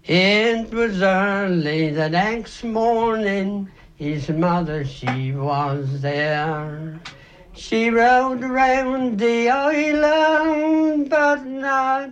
It was early the next morning, his mother she was there. She rode round the island, but not